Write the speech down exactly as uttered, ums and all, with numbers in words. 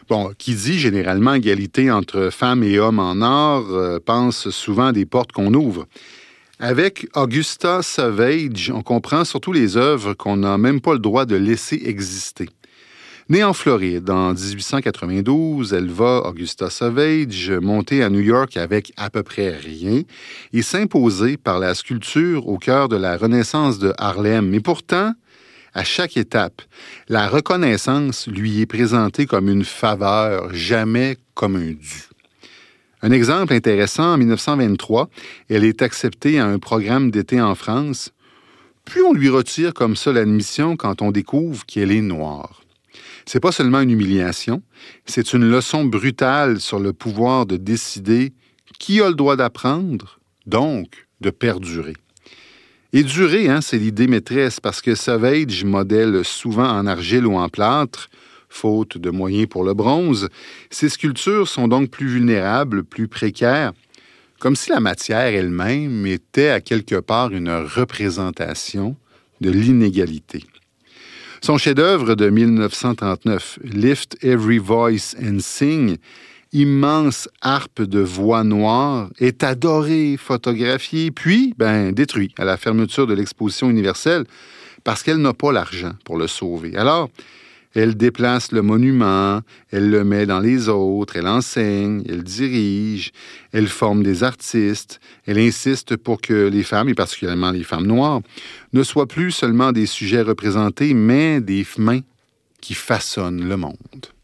Bon, qui dit généralement égalité entre femmes et hommes en art euh, pense souvent à des portes qu'on ouvre. Avec Augusta Savage, on comprend surtout les œuvres qu'on n'a même pas le droit de laisser exister. Née en Floride en dix-huit cent quatre-vingt-douze, elle va, Augusta Savage, monter à New York avec à peu près rien et s'imposer par la sculpture au cœur de la Renaissance de Harlem. Mais pourtant, à chaque étape, la reconnaissance lui est présentée comme une faveur, jamais comme un dû. Un exemple intéressant, en dix-neuf cent vingt-trois, elle est acceptée à un programme d'été en France. Puis on lui retire comme ça l'admission quand on découvre qu'elle est noire. C'est pas seulement une humiliation, c'est une leçon brutale sur le pouvoir de décider qui a le droit d'apprendre, donc de perdurer. Et durer, hein, c'est l'idée maîtresse, parce que Savage modèle souvent en argile ou en plâtre, faute de moyens pour le bronze. Ces sculptures sont donc plus vulnérables, plus précaires, comme si la matière elle-même était à quelque part une représentation de l'inégalité. Son chef-d'œuvre de dix-neuf cent trente-neuf, Lift Every Voice and Sing, immense harpe de voix noire, est adoré, photographié, puis ben, détruit à la fermeture de l'exposition universelle parce qu'elle n'a pas l'argent pour le sauver. Alors, elle déplace le monument, elle le met dans les autres, elle enseigne, elle dirige, elle forme des artistes, elle insiste pour que les femmes, et particulièrement les femmes noires, ne soient plus seulement des sujets représentés, mais des mains qui façonnent le monde.